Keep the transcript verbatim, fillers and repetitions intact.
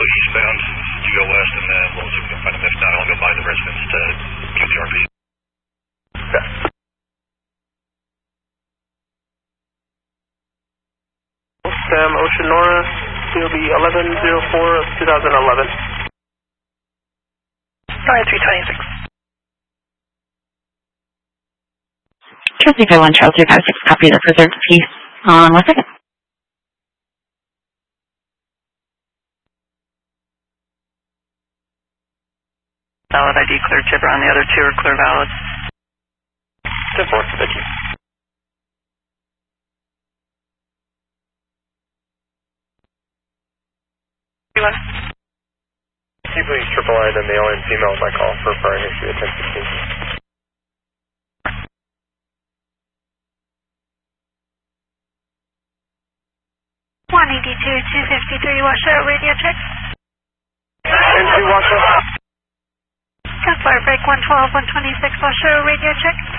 eastbound. You go west, and then we'll see if we can find them. If not, I'll go by the residence to give the R P. Okay. Sam Ocean Nora, C O B eleven oh four of two thousand eleven. Nora three twenty-six. Transit one, Charles three five six, copy the preserved piece on one second. Valid I D clear chipper on the other two are clear valid. ten four, thank you. Can you please triple I, then male and female by call for prior history at ten sixteen. one eighty-two, two fifty-three, Washoe, radio check. And two Washoe. Gunfire break one twelve, one twenty-six, Washoe, radio check.